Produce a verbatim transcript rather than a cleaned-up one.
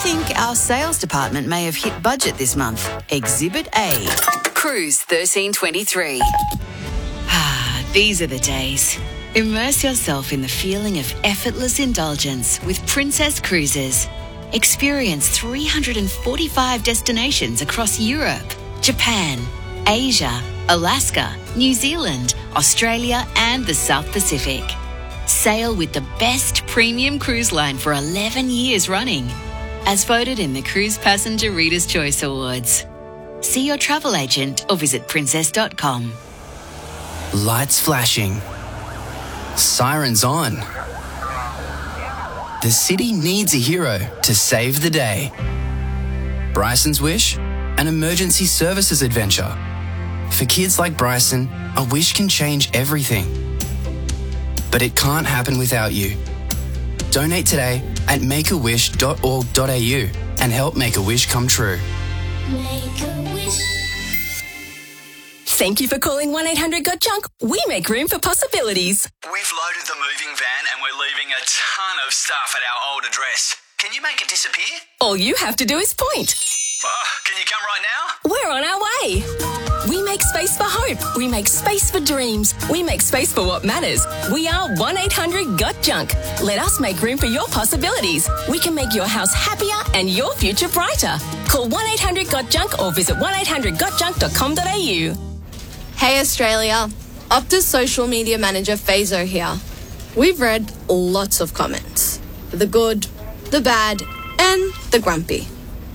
think our sales department may have hit budget this month. Exhibit A. Cruise thirteen twenty-three. Ah, these are the days. Immerse yourself in the feeling of effortless indulgence with Princess Cruises. Experience three hundred forty-five destinations across Europe, Japan, Asia, Alaska, New Zealand, Australia and the South Pacific. Sail with the best premium cruise line for eleven years running, as voted in the Cruise Passenger Reader's Choice Awards. See your travel agent or visit princess dot com. Lights flashing. Sirens on. The city needs a hero to save the day. Bryson's Wish, an emergency services adventure. For kids like Bryson, a wish can change everything. But it can't happen without you. Donate today at make a wish dot org dot a u and help make a wish come true. Make a wish. Thank you for calling one eight hundred got junk. We make room for possibilities. We've loaded the moving van and we're leaving a ton of stuff at our old address. Can you make it disappear? All you have to do is point. Oh, can you come right now? We're on our way. We make space for hope. We make space for dreams. We make space for what matters. We are one eight hundred got junk. Let us make room for your possibilities. We can make your house happier and your future brighter. Call one eight hundred got junk or visit one eight hundred got junk dot com dot a u. Hey Australia, Optus social media manager Fazo here. We've read lots of comments. The good, the bad, and the grumpy.